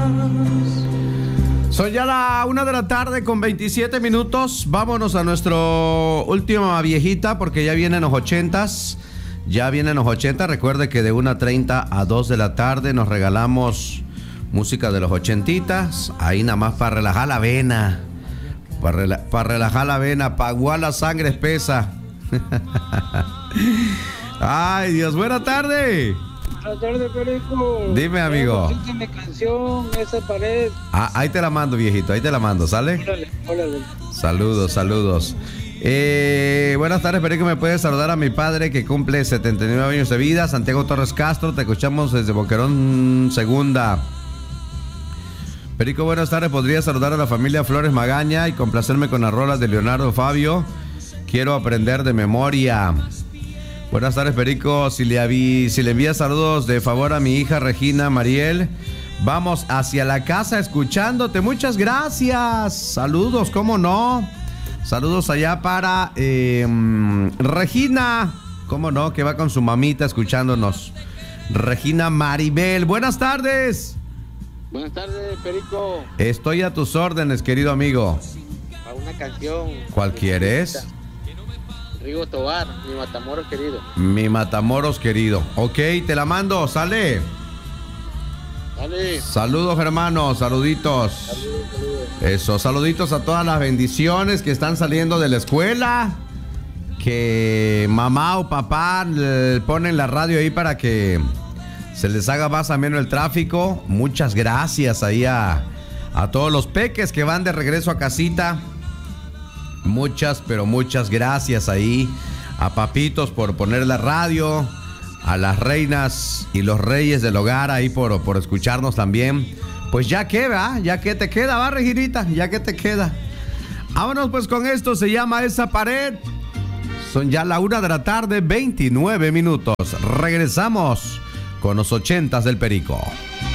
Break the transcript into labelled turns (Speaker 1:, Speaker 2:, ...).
Speaker 1: Son ya la 1:27 p.m. Vámonos a nuestro última viejita porque ya vienen los 80s. Ya vienen los 80. Recuerde que de 1:30 a 2 de la tarde nos regalamos música de los 80s. Ahí nada más para relajar la vena. Para relajar la vena, para aguar la sangre espesa. Ay, Dios, buena tarde.
Speaker 2: Buenas tardes, Perico.
Speaker 1: Dime, amigo.
Speaker 2: Mi canción, esa pared.
Speaker 1: Ahí te la mando, viejito, ahí te la mando, ¿sale?
Speaker 2: Órale.
Speaker 1: Saludos. Buenas tardes, Perico. ¿Me puedes saludar a mi padre que cumple 79 años de vida? Santiago Torres Castro, te escuchamos desde Boquerón Segunda. Perico, buenas tardes. ¿Podría saludar a la familia Flores Magaña y complacerme con las rolas de Leonardo Fabio? Quiero aprender de memoria. Buenas tardes, Perico. Si le envías saludos de favor a mi hija Regina Mariel. Vamos hacia la casa escuchándote. Muchas gracias. Saludos, ¿cómo no? Saludos allá para Regina. ¿Cómo no? Que va con su mamita escuchándonos. Regina Maribel. Buenas tardes.
Speaker 2: Buenas tardes, Perico.
Speaker 1: Estoy a tus órdenes, querido amigo.
Speaker 2: A una canción.
Speaker 1: ¿Cuál quieres?
Speaker 2: Rigo Tobar, mi Matamoros querido.
Speaker 1: Mi Matamoros querido. Ok, te la mando, sale.
Speaker 2: Dale.
Speaker 1: Saludos, hermanos, saluditos.
Speaker 2: Saludos.
Speaker 1: Eso, saluditos a todas las bendiciones que están saliendo de la escuela. Que mamá o papá ponen la radio ahí para que se les haga más ameno el tráfico. Muchas gracias ahí a todos los peques que van de regreso a casita. Muchas, pero muchas gracias ahí a papitos por poner la radio, a las reinas y los reyes del hogar ahí por escucharnos también. Pues ya que, ¿va? Ya que te queda, va, Reginita, ya que te queda. Vámonos pues con esto, se llama Esa Pared. Son ya la 1:29 p.m. Regresamos con los 80s del Perico.